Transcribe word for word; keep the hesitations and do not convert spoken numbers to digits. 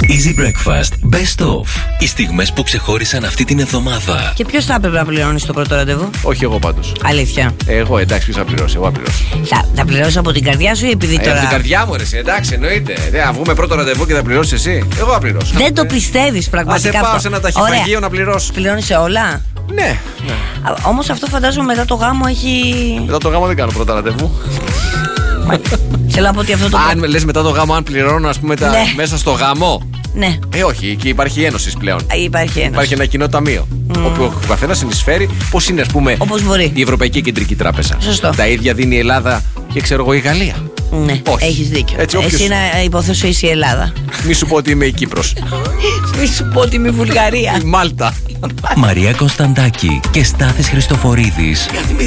Easy Breakfast Best Of. Οι στιγμές που ξεχώρισαν αυτή την εβδομάδα. Και ποιος θα έπρεπε να πληρώνει το πρώτο ραντεβού? Όχι εγώ πάντως. Αλήθεια. Εγώ, εντάξει, ποιος θα πληρώσει? Εγώ θα πληρώσω. Θα, θα πληρώσω από την καρδιά σου ή επειδή Ε, τώρα. από την καρδιά μου, ρε, εσύ, εντάξει, εννοείται. Δεν θα βγούμε πρώτο ραντεβού και θα πληρώσει εσύ. Εγώ θα πληρώσω. Δεν το πιστεύεις πραγματικά? Α σε πάω αυτό. σε ένα ταχυφαγείο να πληρώσω. Πληρώνεις σε όλα. Ναι. ναι. Όμως αυτό φαντάζομαι μετά το γάμο έχει. Μετά το γάμο δεν κάνω πρώτα ραντεβού. Θέλω να πω ότι αυτό το. Αν λες μετά το γάμο, αν πληρώνω, ας πούμε, τα... Ναι. μέσα στο γάμο. Ναι. Ε, όχι, εκεί υπάρχει ένωση πλέον. Υπάρχει ένας. Υπάρχει ένα κοινό ταμείο. Mm. Όπου ο καθένας συνεισφέρει. Πώς είναι, ας πούμε, Όπως μπορεί. η Ευρωπαϊκή Κεντρική Τράπεζα. Σωστό. Τα ίδια δίνει η Ελλάδα και ξέρω εγώ η Γαλλία. Ναι, όχι. έχεις δίκιο. Έτσι, όποιος... Εσύ να υποθέσω είσαι η Ελλάδα. Μη σου πω ότι είμαι η Κύπρος. Μη σου πω ότι είμαι η Βουλγαρία. Η Μάλτα. Μαρία Κωνσταντάκη και Στάθης Χριστοφορίδης.